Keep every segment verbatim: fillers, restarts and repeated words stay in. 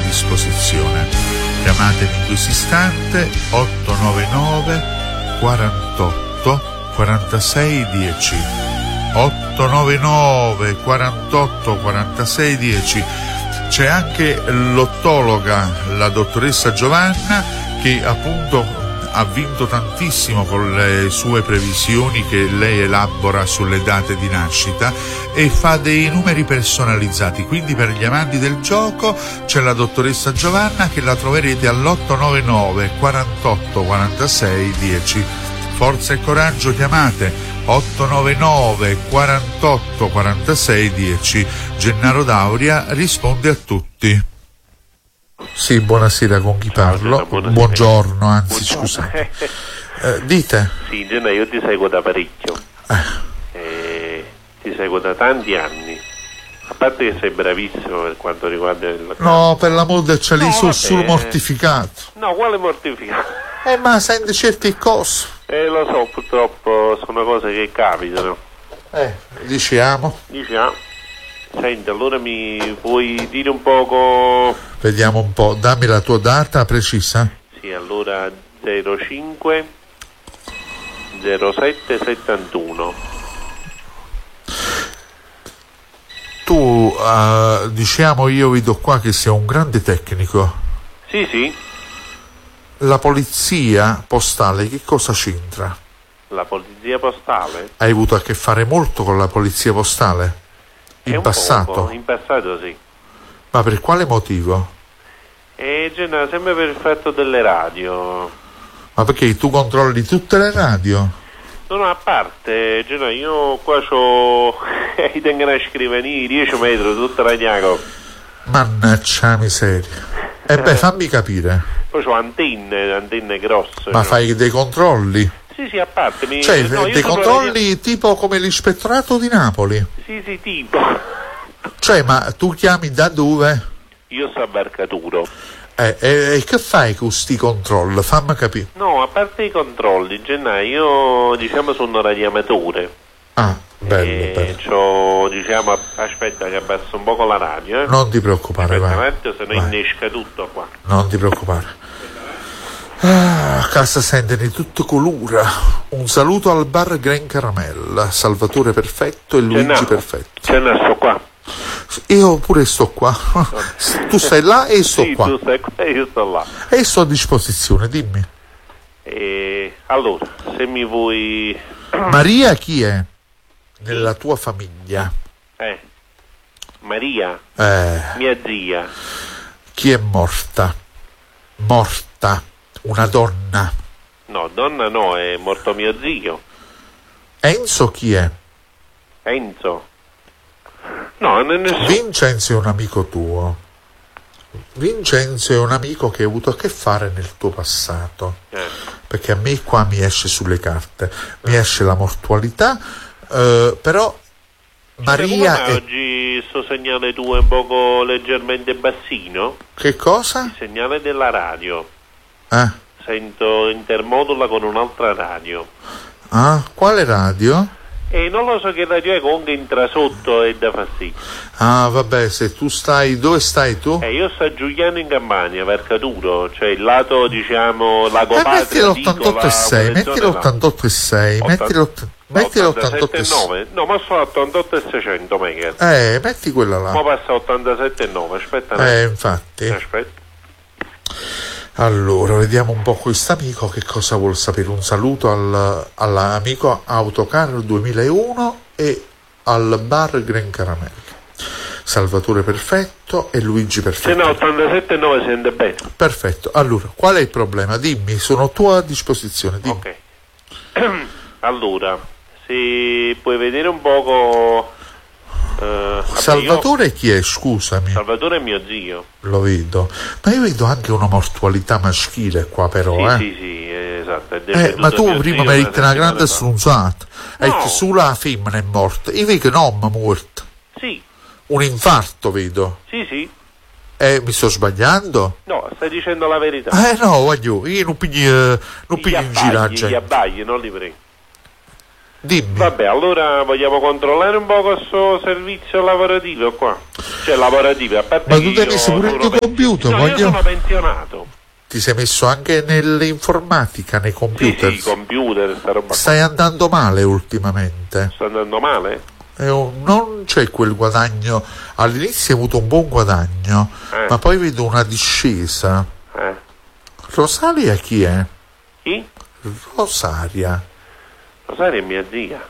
disposizione. Chiamatemi in questo istante otto nove nove quarantotto quarantasei dieci. otto nove nove quarantotto quarantasei dieci. C'è anche l'ottologa, la dottoressa Giovanna, che appunto ha vinto tantissimo con le sue previsioni che lei elabora sulle date di nascita e fa dei numeri personalizzati. Quindi per gli amanti del gioco c'è la dottoressa Giovanna, che la troverete all'otto nove nove quarantotto quarantasei dieci. Forza e coraggio, chiamate otto nove nove quarantotto quarantasei dieci. Gennaro D'Auria risponde a tutti. Sì, buonasera, con chi parlo? Buonasera. Buongiorno, anzi scusate. Eh, dite? Sì, Gennaro, io ti seguo da parecchio. Eh. Eh, ti seguo da tanti anni. A parte che sei bravissimo per quanto riguarda il... No, per l'amor del cielo, No, sono vabbè. sul mortificato. No, quale mortificato? Eh, ma senti certe cose. Eh, lo so, purtroppo sono cose che capitano. Eh, diciamo. Diciamo. Senti, allora mi puoi dire un poco... Vediamo un po', dammi la tua data precisa. Sì, allora zero cinque zero sette settantuno. Tu, uh, diciamo, io vedo qua che sei un grande tecnico. Sì, sì. La polizia postale che cosa c'entra? La polizia postale? Hai avuto a che fare molto con la polizia postale? È In un passato? poco, in passato sì. Ma per quale motivo? E Genna, sempre per effetto delle radio. Ma perché tu controlli tutte le radio? No, no, a parte, Genna, io qua c'ho i tengo una scrivania, dieci metri, tutta la gnaco. Mannaggia miseria. E beh, fammi capire. Poi c'ho antenne, antenne grosse. Ma no? fai dei controlli? Sì, sì, a parte. Mi... Cioè, no, io dei sopra controlli la... tipo come l'ispettorato di Napoli? Sì, sì, tipo. Cioè, ma tu chiami da dove? Io sto a Barcaturo. Eh, e, e che fai con questi controlli? Fammi capire. No, a parte i controlli, Genna, io diciamo sono un radioamatore. Ah, bello, e bello. c'ho, diciamo, aspetta che abbasso un poco la radio, eh. Non ti preoccupare, Aspetta un vai. attimo, se no vai. innesca tutto qua. Non ti preoccupare. Ah, a casa sente di tutto colura. Un saluto al bar Gran Caramella, Salvatore Perfetto e Luigi Gennaro, Perfetto. Gennaro, sto qua. Io pure sto qua. Tu stai là e sto Sì, qua. tu stai qua e io sto là. E sto a disposizione, dimmi. E allora, se mi vuoi... Maria chi è? Nella tua famiglia? Eh, Maria, Eh, mia zia. chi è morta? Morta. Una donna. No, donna no, è morto mio zio. Enzo chi è? Enzo. No, non è nessuno. Vincenzo è un amico tuo. Vincenzo è un amico che hai avuto a che fare nel tuo passato. Eh. Perché a me qua mi esce sulle carte. Mi esce la mortualità, eh, però Maria Come è... oggi sto segnale tuo è un poco leggermente bassino? Che cosa? Il segnale della radio. Eh? Sento intermodula con un'altra radio. Ah, quale radio? E non lo so che radio è, comunque entra sotto e dà fastidio. Ah, vabbè, se tu stai... Dove stai tu? Eh, io sto a Giuliano in Campania, Vercaturo, cioè il lato, diciamo, Lago Eh, Patria, metti l'ottantotto e sei, metti l'ottantotto e sei, metti l'ottantotto e sei. No, ma sono ottantotto e seicento mega. Eh, metti quella là. Ma passa ottantasette e nove, aspetta. un Eh, attimo. infatti. Aspetta. Allora, vediamo un po' quest'amico che cosa vuol sapere. Un saluto al, all'amico Autocar duemilauno e al bar Gran Caramella. Salvatore Perfetto e Luigi Perfetto. Se no, ottantasette e nove sente bene. Perfetto. Allora, qual è il problema? Dimmi, sono a tua disposizione. Dimmi. Ok. Allora, se puoi vedere un poco... Uh, Salvatore io... chi è? Scusami. Salvatore è mio zio. Lo vedo. Ma io vedo anche una mortualità maschile qua però, sì, eh. Sì, sì, esatto. È Eh, ma tu prima mi hai detto una grande strunzata. No. E che solo la femmina è morta. Io vedo che non è morta. Sì. Un infarto vedo. Sì, sì. Eh, mi sto sbagliando? No, stai dicendo la verità. Eh no, voglio, io non piglio, non piglio in giro la Gli gente. abbagli, non li prego. Dimmi. Vabbè, allora vogliamo controllare un po' questo servizio lavorativo qua. Cioè lavorativo, a parte Ma che tu ti hai io messo pure il sono tuo pen- computer? No, voglio... io sono pensionato. Ti sei messo anche nell'informatica, nei computer? Sì, sì, computer, sta roba. Stai andando male ultimamente. Sta andando male? Eh, non c'è quel guadagno. All'inizio hai avuto un buon guadagno, Eh. ma poi vedo una discesa. Eh. Rosaria chi è? Chi? Rosaria. Rosaria è mia zia.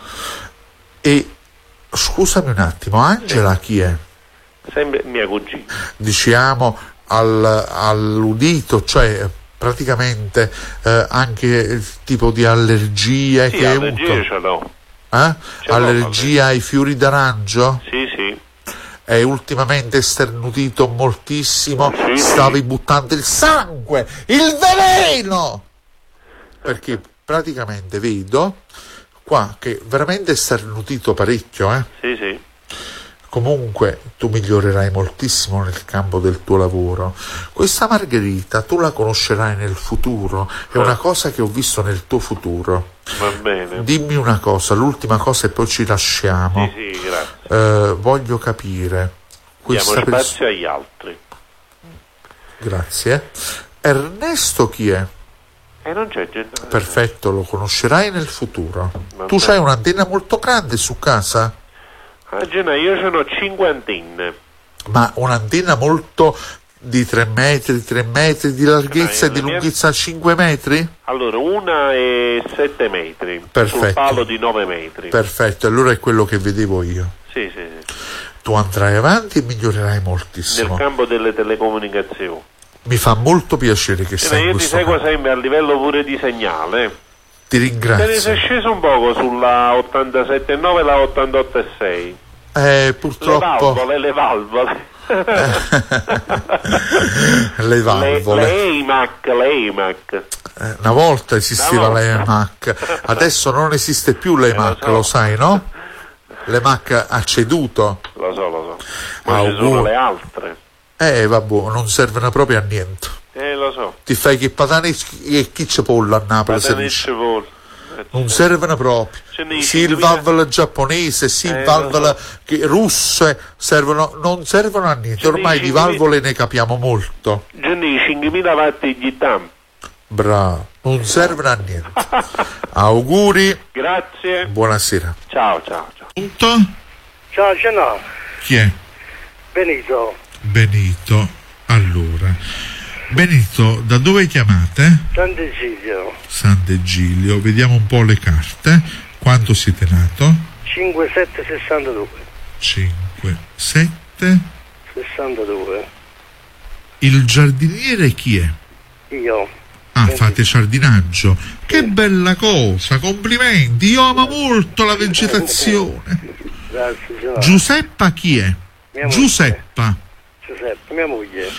E scusami un attimo, Angela chi è? Sempre mia cugina. Diciamo al, all'udito, cioè praticamente eh, anche il tipo di allergie Sì, che hai allergie avuto. ce l'ho. Eh? Ce l'ho, Allergia ai fiori d'arancio? Sì, sì. È ultimamente sternutito moltissimo, Sì, sì. stavi buttando il sangue, il veleno! Perché praticamente vedo qua che veramente è sternutito parecchio, eh? Sì, sì. Comunque tu migliorerai moltissimo nel campo del tuo lavoro. Questa Margherita tu la conoscerai nel futuro, è una cosa che ho visto nel tuo futuro. Va bene. Dimmi una cosa, l'ultima cosa e poi ci lasciamo. Sì, sì, grazie. Eh, voglio capire. Diamo Questa pers- spazio agli altri. Grazie. Ernesto chi è? E non c'è gente. Perfetto, lo conoscerai nel futuro. Va Tu bene. c'hai un'antenna molto grande su casa? A Genova io ce n'ho cinque antenne. Ma un'antenna molto di tre metri, tre metri di larghezza Ah, e di la mia- lunghezza cinque metri? Allora, una è sette metri. Perfetto. Sul palo di nove metri. Perfetto, allora è quello che vedevo io. Sì, sì, sì. Tu andrai avanti e migliorerai Nel moltissimo. campo delle telecomunicazioni. Mi fa molto piacere che Cioè, sei in io ti questo seguo campo. sempre a livello pure di segnale. Ti Te ne ringrazio. sei sceso un poco sulla ottantasette virgola nove e la ottantotto virgola sei. Eh, Le purtroppo valvole, le valvole. le Le, valvole. le E I M A C, le E I M A C. Eh, una volta esisteva Una l'E volta. M A C, adesso non esiste più l'E M A C, Eh, lo so. lo sai, no? L'E M A C ha ceduto. Lo so, lo so. Ma ci sono Auguri. le altre. Eh, vabbè, non servono proprio a niente. Eh, lo so. Ti fai che patane e chi c'è pollo a Napoli si dice. Patanicce vol. Non servono proprio. Ce ne Sì, il cinquemila valvole giapponese, sì, il Eh, valvole lo che- russe, servono, non servono a niente. Ce ne Ormai di cinquemila valvole ne capiamo molto. Gianni, cinquemila watt di tam. Bravo, non servono a niente. Auguri, Grazie. buonasera. Ciao, ciao, ciao. Punto? Ciao Gennaro, Chi è? Benito, Benito. Allora, Benito, da dove chiamate? Sant'Egidio, Sant'Egidio, vediamo un po' le carte. Quanto siete nato? cinque sette sessantadue, cinque, sette. sessantadue, Il giardiniere chi è? io, Ah, fate giardinaggio. Che bella cosa, complimenti. Io amo molto la vegetazione. grazie Gennaro, Giuseppa chi è? Mia moglie. Giuseppa. Giuseppe, mia moglie,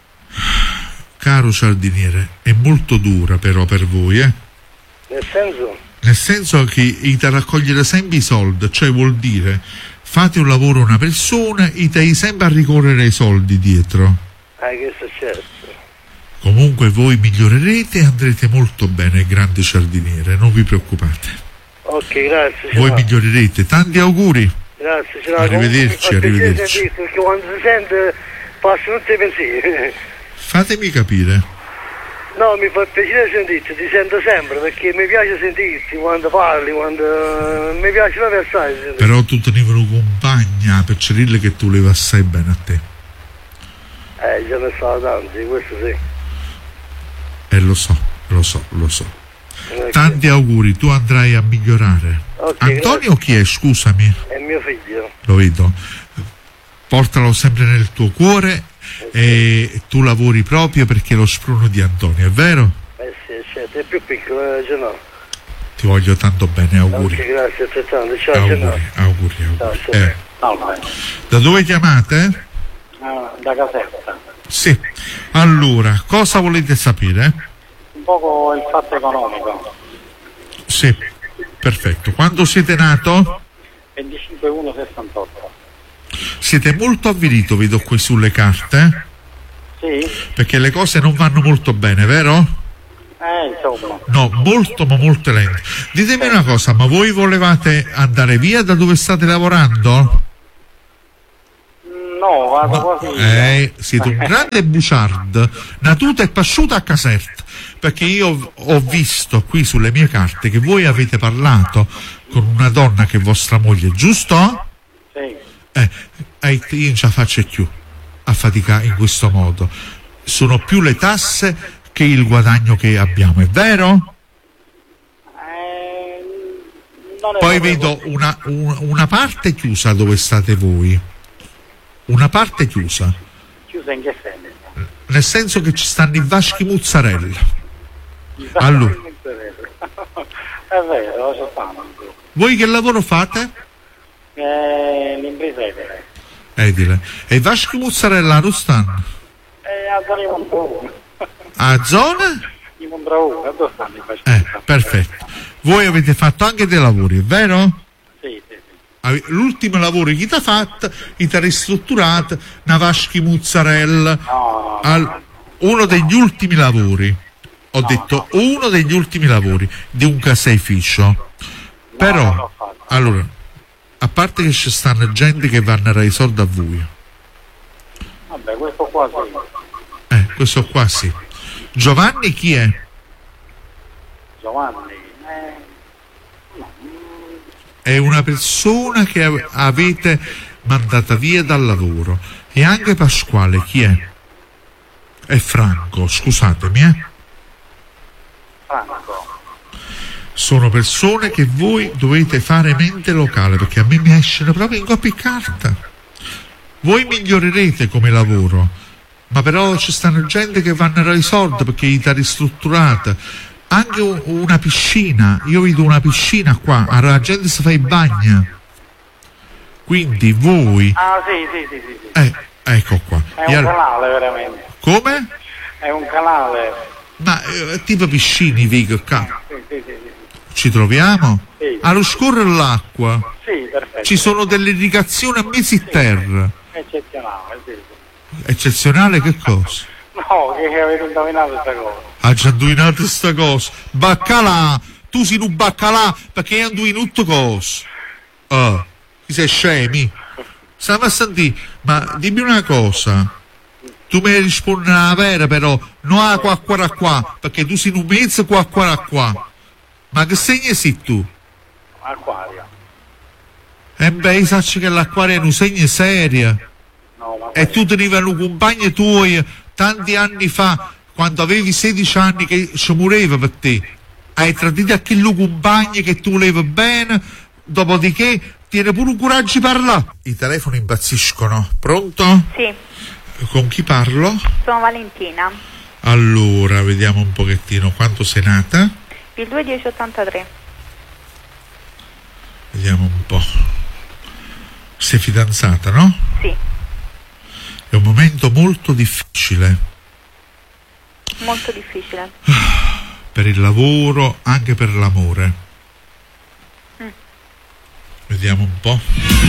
Caro giardiniere, è molto dura però per voi, eh? nel senso, Nel senso che ite raccogliere sempre i soldi, cioè vuol dire fate un lavoro a una persona e te sempre a ricorrere ai soldi dietro. ah, che è successo? Comunque voi migliorerete e andrete molto bene, grande giardiniere, non vi preoccupate. Ok, grazie Voi Gennaro, migliorerete, tanti auguri. grazie Gennaro, Arrivederci, Comunque mi fa piacere arrivederci. sentirti, perché quando si sente passano tutti i pensieri. Fatemi capire. No, mi fa piacere sentirti, ti sento sempre, perché mi piace sentirti quando parli, quando mi piace la versare. Però tu tenevi una compagna per dire che tu le va assai bene a te. Eh, ce ne sono tanti, questo sì. E lo so, lo so, lo so. Ok. Tanti auguri, tu andrai a migliorare. Ok, Antonio chi è, scusami? È mio figlio. Lo vedo. Portalo sempre nel tuo cuore e tu lavori proprio perché è lo spruno di Antonio, è vero? Eh sì, certo, è più piccolo, eh, Gennaro. Ti voglio tanto bene, auguri. Ok, grazie altrettanto. Ciao, Gennaro. Auguri, auguri, Ciao, auguri. ciao. Eh, No, da dove chiamate? no, da Caserta. Sì. Allora, cosa volete sapere? Un poco il fatto economico. Sì, perfetto. Quando siete nato? venticinque uno sessantotto. Siete molto avvilito, vedo qui sulle carte, Sì? perché le cose non vanno molto bene, vero? Eh, insomma. No, molto ma molto lento. Ditemi una cosa, ma voi volevate andare via da dove state lavorando? No, vado quasi. Eh, siete un grande buciard, natuto e pasciuto a Caserta, perché io ho visto qui sulle mie carte che voi avete parlato con una donna che è vostra moglie, giusto? Sì. Eh, eh io non ce la faccio più a faticare in questo modo. Sono più le tasse che il guadagno che abbiamo, è vero? Eh, non è Poi proprio vedo così. una, un- una parte chiusa dove state voi, una parte chiusa, Chiusa in che senso? nel senso che ci stanno i vaschi mozzarella. Allora. È vero, ci stanno. Voi che lavoro fate? Eh, l'impresa è vera. Edile. E i vaschi mozzarella non stanno? Eh, a zona di Montrauno. A zona? Di Montrauno, a dove stanno i fascisti? Eh, perfetto. Voi avete fatto anche dei lavori, è vero? Sì, sì, sì. Ave- L'ultimo lavoro che ti ha fatto, ti ha ristrutturato una vaschi mozzarella. No, Al- uno degli ultimi lavori. Ho detto uno degli ultimi lavori di un caseificio. non Però, l'ho fatto. allora, a parte che ci stanno gente che vanno a dare i soldi a voi. Vabbè, questo qua sì. Eh, questo qua sì. Giovanni chi è? Giovanni. Eh, no, mm, È una persona che ave- avete mandata via dal lavoro. E anche Pasquale chi è? È Franco, scusatemi, eh. Franco. Sono persone che voi dovete fare mente locale, perché a me mi escono proprio in coppia e carta. Voi migliorerete come lavoro, ma però ci stanno gente che vanno a dare i soldi perché gli ha ristrutturata. Anche u- una piscina, io vedo una piscina qua, la gente si fa i bagni. Quindi voi, Ah, sì, sì, sì, sì, sì. eh, ecco qua. È E un allora- canale, veramente. come? È un canale. Ma eh, tipo piscini, vedo qua. Sì, sì, sì, sì. Ci troviamo? Sì. Allo scorrere l'acqua. Sì, perfetto. Ci sono delle irrigazioni a mesi in terra. Eccezionale, sì, sì. Eccezionale che cosa? No, che avete indovinato questa cosa. Ha già indovinato sta cosa. Baccalà, tu sei un baccalà perché hai indovinato cosa? Ah, ti sei scemi? Stiamo a sentire, ma dimmi una cosa. Tu mi rispondi la vera però, non a qua qua qua, perché tu sei un mezzo qua qua qua. Ma che segno sei tu? Acquario. E beh, sai che l'acquario è un segno serio. No, ma E tu tenevano compagni tuoi tanti anni fa, quando avevi sedici anni, che ci mureva per te. Hai tradito a quello compagni che tu volevi bene, dopodiché tieni pure un coraggio di parlare. I telefoni impazziscono. Pronto? Sì, Con chi parlo? sono Valentina, Allora, vediamo un pochettino quanto sei nata. il due dieci ottantatré. Vediamo un po'. Sei fidanzata, no? Sì, È un momento molto difficile molto difficile. per il lavoro, anche per l'amore. Mm. Vediamo un po'.